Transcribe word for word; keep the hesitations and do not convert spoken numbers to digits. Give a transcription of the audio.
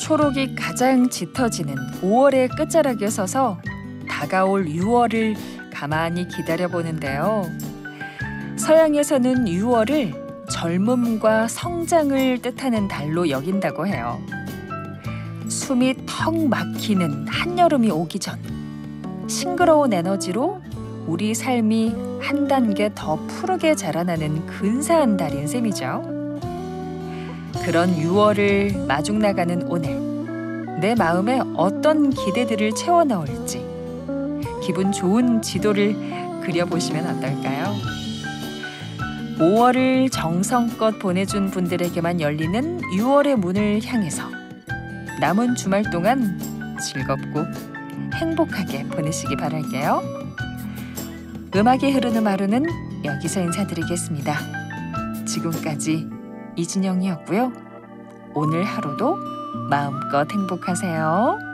초록이 가장 짙어지는 오월의 끝자락에 서서 다가올 유월을 가만히 기다려보는데요. 서양에서는 유월을 젊음과 성장을 뜻하는 달로 여긴다고 해요. 숨이 턱 막히는 한여름이 오기 전 싱그러운 에너지로 우리 삶이 한 단계 더 푸르게 자라나는 근사한 달인 셈이죠. 그런 유월을 마중 나가는 오늘, 내 마음에 어떤 기대들을 채워 넣을지 기분 좋은 지도를 그려보시면 어떨까요? 오월을 정성껏 보내준 분들에게만 열리는 유월의 문을 향해서 남은 주말 동안 즐겁고 행복하게 보내시기 바랄게요. 음악이 흐르는 하루는 여기서 인사드리겠습니다. 지금까지 이진영이었고요. 오늘 하루도 마음껏 행복하세요.